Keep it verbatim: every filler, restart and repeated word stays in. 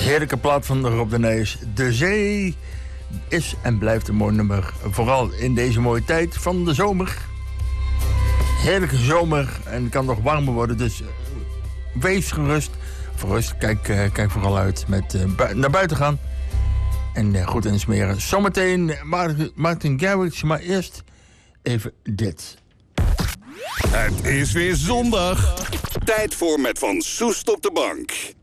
Heerlijke plaat van Rob de Nijs. De zee is en blijft een mooi nummer. Vooral in deze mooie tijd van de zomer. Heerlijke zomer en het kan nog warmer worden. Dus uh, wees gerust. Verrust, kijk, uh, kijk vooral uit met uh, bu- naar buiten gaan. En uh, goed in smeren. Zometeen Martin, Martin Garrix, maar eerst even dit. Het is weer zondag. Tijd voor Met Van Soest op de bank.